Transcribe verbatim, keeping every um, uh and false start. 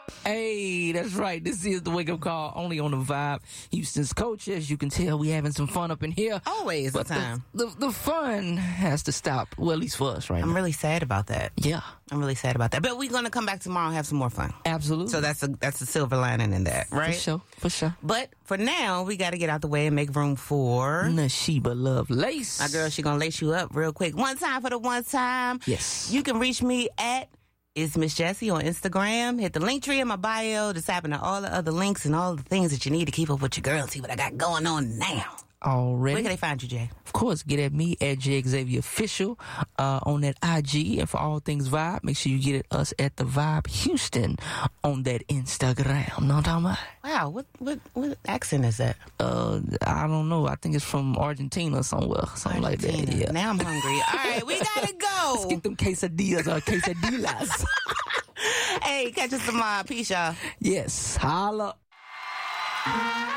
Hey, that's right. This is the Wake Up Call, only on the Vibe. Houston's coach, as you can tell, we having some fun up in here. Always the But time. The, the, the fun has to stop. Well, at least for us right I'm now. really sad about that. Yeah, I'm really sad about that. But we're gonna come back tomorrow and have some more fun. absolutely. So that's a that's a silver lining in that, right? For sure, for sure. But for now, we got to get out the way and make room for Nashiba Love Lace. my girl. She gonna lace you up real quick. One time for the one time. Yes. You can reach me at It's Miss Jessie on Instagram. Hit the link tree in my bio to tap into all the other links and all the things that you need to keep up with your girl. See what I got going on now. Already. Where can they find you, Jay? Of course, get at me at J Xavier Official uh, on that I G. And for all things Vibe, make sure you get at us at the Vibe Houston on that Instagram. Know what I'm talking about? Wow, what what what accent is that? Uh, I don't know. I think it's from Argentina or somewhere. Something like that. Argentina. Yeah. Now I'm hungry. All right, we gotta go. Let's get them quesadillas or quesadillas. Hey, catch us tomorrow. Peace, y'all. Yes. Holla.